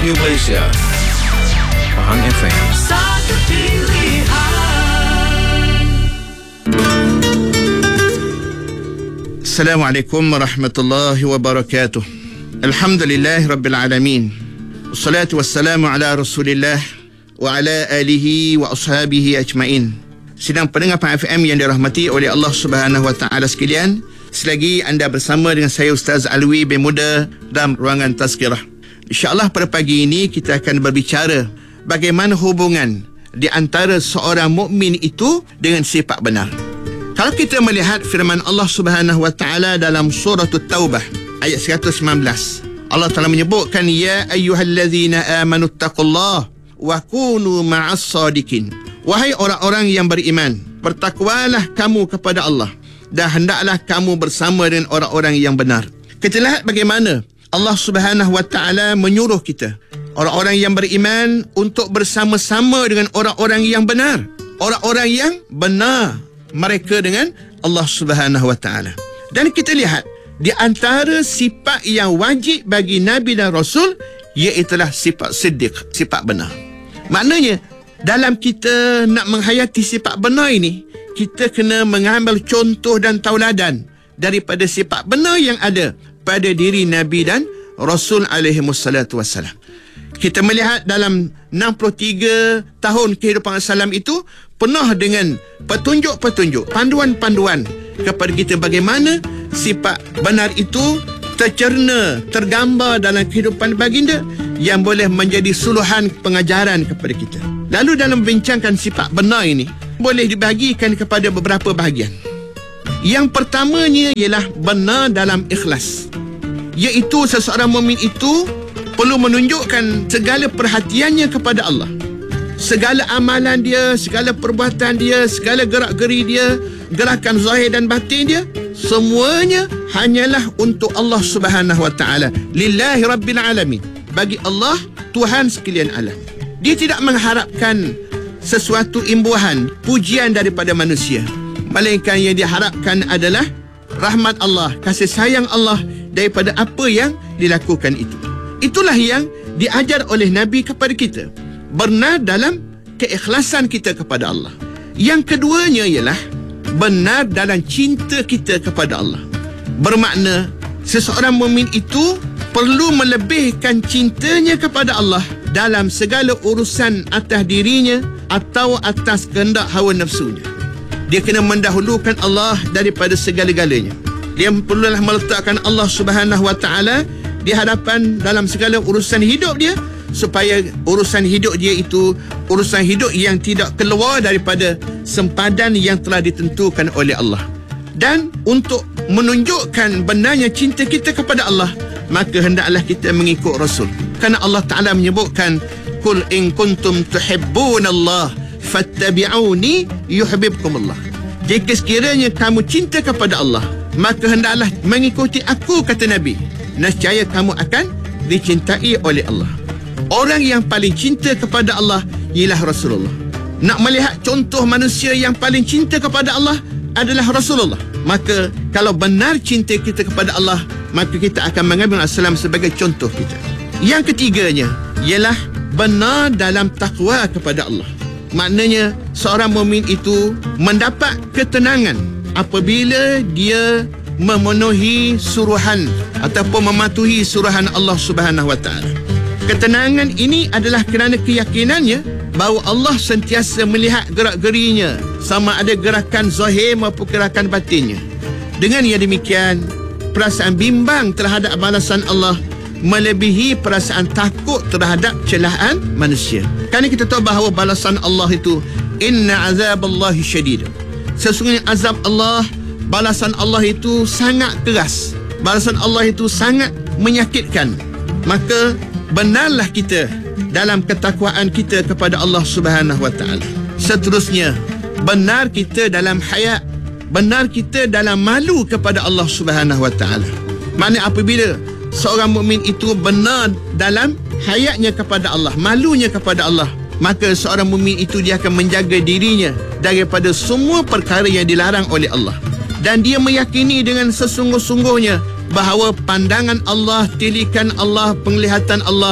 Radio Malaysia, Pahang FM. Satu pilihan. Assalamualaikum warahmatullahi wabarakatuh. Alhamdulillah Rabbil Alamin. Wassalatu wassalamu ala Rasulillah wa ala alihi wa ashabihi ajma'in. Sidang pendengar Pahang FM yang dirahmati oleh Allah Subhanahu wa taala sekalian, selagi anda bersama dengan saya Ustaz Alwi bin Muda dalam ruangan tazkirah. InsyaAllah pada pagi ini kita akan berbicara bagaimana hubungan di antara seorang mukmin itu dengan sifat benar. Kalau kita melihat firman Allah Subhanahu wa taala dalam surah At-Taubah ayat 119, Allah Taala menyebutkan, ya ayyuhallazina amanu taqullaha wa kunu ma'as sadiqin. Wahai orang-orang yang beriman, bertakwalah kamu kepada Allah dan hendaklah kamu bersama dengan orang-orang yang benar. Kita lihat bagaimana Allah Subhanahu wa taala menyuruh kita, orang-orang yang beriman, untuk bersama-sama dengan orang-orang yang benar. Orang-orang yang benar mereka dengan Allah Subhanahu wa taala. Dan kita lihat di antara sifat yang wajib bagi Nabi dan Rasul, iaitulah sifat siddiq, sifat benar. Maknanya dalam kita nak menghayati sifat benar ini, kita kena mengambil contoh dan tauladan daripada sifat benar yang ada pada diri Nabi dan Rasul alaihi wassalatu wassalam. Kita melihat dalam 63 tahun kehidupan Rasulullah itu penuh dengan petunjuk-petunjuk, panduan-panduan kepada kita bagaimana sifat benar itu tercerna, tergambar dalam kehidupan baginda yang boleh menjadi suluhan pengajaran kepada kita. Lalu dalam membincangkan sifat benar ini, boleh dibahagikan kepada beberapa bahagian. Yang pertamanya ialah benar dalam ikhlas, iaitu seseorang mukmin itu perlu menunjukkan segala perhatiannya kepada Allah. Segala amalan dia, segala perbuatan dia, segala gerak-geri dia, gerakan zahir dan batin dia, semuanya hanyalah untuk Allah Subhanahu wa taala. Lillahi Rabbil Alamin. Bagi Allah, Tuhan sekalian alam. Dia tidak mengharapkan sesuatu imbuhan, pujian daripada manusia, melainkan yang diharapkan adalah rahmat Allah, kasih sayang Allah daripada apa yang dilakukan itu. Itulah yang diajar oleh Nabi kepada kita, benar dalam keikhlasan kita kepada Allah. Yang keduanya ialah benar dalam cinta kita kepada Allah. Bermakna seseorang mukmin itu perlu melebihkan cintanya kepada Allah dalam segala urusan atas dirinya atau atas kehendak hawa nafsunya. Dia kena mendahulukan Allah daripada segala-galanya. Dia perlulah meletakkan Allah Subhanahu wa taala di hadapan dalam segala urusan hidup dia, supaya urusan hidup dia itu urusan hidup yang tidak keluar daripada sempadan yang telah ditentukan oleh Allah. Dan untuk menunjukkan benarnya cinta kita kepada Allah, maka hendaklah kita mengikut Rasul. Kerana Allah Ta'ala menyebutkan, Qul in kuntum tuhibbunallah fattabi'uni yuhibbukumullah. Jika sekiranya kamu cinta kepada Allah, maka hendaklah mengikuti aku, kata Nabi. Nescaya kamu akan dicintai oleh Allah. Orang yang paling cinta kepada Allah ialah Rasulullah. Nak melihat contoh manusia yang paling cinta kepada Allah adalah Rasulullah. Maka kalau benar cinta kita kepada Allah, maka kita akan mengambil Rasulullah sebagai contoh kita. Yang ketiganya ialah benar dalam takwa kepada Allah. Maknanya seorang mukmin itu mendapat ketenangan apabila dia memenuhi suruhan ataupun mematuhi suruhan Allah Subhanahu wa taala. Ketenangan ini adalah kerana keyakinannya bahawa Allah sentiasa melihat gerak-gerinya, sama ada gerakan zahir maupun gerakan batinnya. Dengan yang demikian, perasaan bimbang terhadap balasan Allah melebihi perasaan takut terhadap celaan manusia. Kerana kita tahu bahawa balasan Allah itu, inna azaballahi syadid. Sesungguhnya azab Allah, balasan Allah itu sangat keras. Balasan Allah itu sangat menyakitkan. Maka benarlah kita dalam ketakwaan kita kepada Allah Subhanahu wa taala. Seterusnya, benar kita dalam haya, benar kita dalam malu kepada Allah Subhanahu wa taala. Maksudnya apabila seorang mukmin itu benar dalam hayatnya kepada Allah, malunya kepada Allah, maka seorang mukmin itu dia akan menjaga dirinya daripada semua perkara yang dilarang oleh Allah. Dan dia meyakini dengan sesungguh-sungguhnya bahawa pandangan Allah, tilikan Allah, penglihatan Allah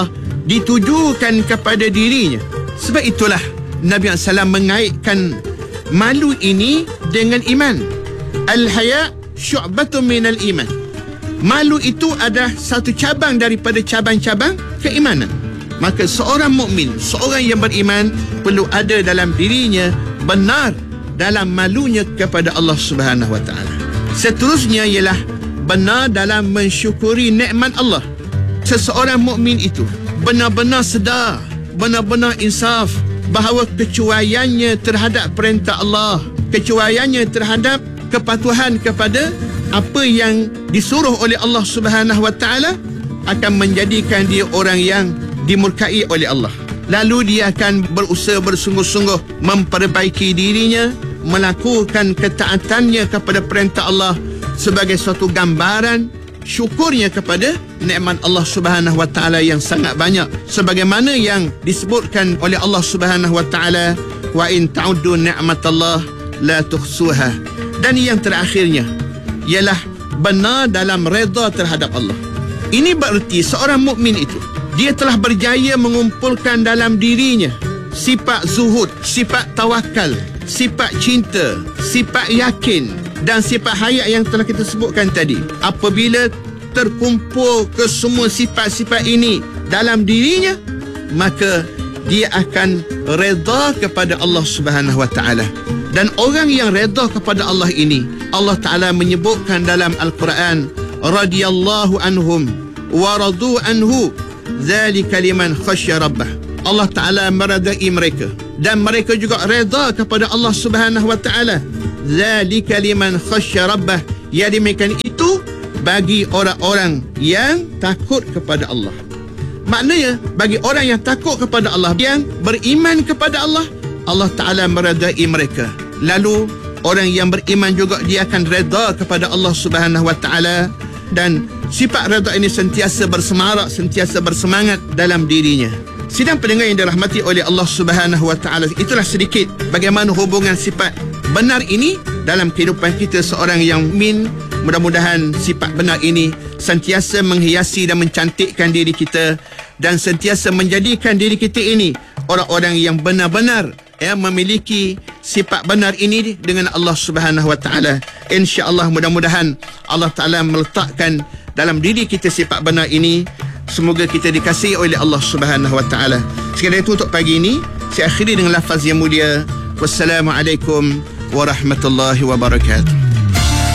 ditujukan kepada dirinya. Sebab itulah Nabi SAW mengaitkan malu ini dengan iman. Al-haya syu'batun minal iman. Malu itu adalah satu cabang daripada cabang-cabang keimanan. Maka seorang mukmin, seorang yang beriman, perlu ada dalam dirinya benar dalam malunya kepada Allah Subhanahu Wa Taala. Seterusnya ialah benar dalam mensyukuri nikmat Allah. Seseorang mukmin itu benar-benar sedar, benar-benar insaf bahawa kecuaiannya terhadap perintah Allah, kecuaiannya terhadap kepatuhan kepada apa yang disuruh oleh Allah Subhanahu Wa Taala akan menjadikan dia orang yang dimurkai oleh Allah. Lalu dia akan berusaha bersungguh-sungguh memperbaiki dirinya, melakukan ketaatannya kepada perintah Allah sebagai suatu gambaran syukurnya kepada nikmat Allah Subhanahu Wa Taala yang sangat banyak, sebagaimana yang disebutkan oleh Allah Subhanahu Wa Taala, wa in ta'uddu ni'matallah la tuhsuha. Dan yang terakhirnya ialah benar dalam redha terhadap Allah. Ini bererti seorang mukmin itu dia telah berjaya mengumpulkan dalam dirinya sifat zuhud, sifat tawakal, sifat cinta, sifat yakin dan sifat haya yang telah kita sebutkan tadi. Apabila terkumpul kesemua sifat-sifat ini dalam dirinya, maka dia akan redha kepada Allah Subhanahu Wa Taala. Dan orang yang redha kepada Allah ini, Allah Taala menyebutkan dalam Al-Quran, radhiyallahu anhum wa radu anhu dzalika liman khasyya rabbah. Allah Taala meredai mereka dan mereka juga redha kepada Allah Subhanahu Wa Taala. Dzalika liman khasyya rabbah. Ya, demikian itu bagi orang-orang yang takut kepada Allah. Maknanya bagi orang yang takut kepada Allah, yang beriman kepada Allah, Allah Ta'ala meredai mereka. Lalu orang yang beriman juga dia akan redha kepada Allah Subhanahu Wa Ta'ala, dan sifat redha ini sentiasa bersemarak, sentiasa bersemangat dalam dirinya. Sidang pendengar yang dirahmati oleh Allah Subhanahu Wa Ta'ala, itulah sedikit bagaimana hubungan sifat benar ini dalam kehidupan kita seorang yang mukmin. Mudah-mudahan sifat benar ini sentiasa menghiasi dan mencantikkan diri kita, dan sentiasa menjadikan diri kita ini orang-orang yang benar-benar memiliki sifat benar ini dengan Allah Subhanahu Wa Ta'ala. InsyaAllah mudah-mudahan Allah Ta'ala meletakkan dalam diri kita sifat benar ini. Semoga kita dikasihi oleh Allah Subhanahu Wa Ta'ala. Sekadar itu untuk pagi ini saya akhiri dengan lafaz yang mulia. Wassalamualaikum warahmatullahi wabarakatuh.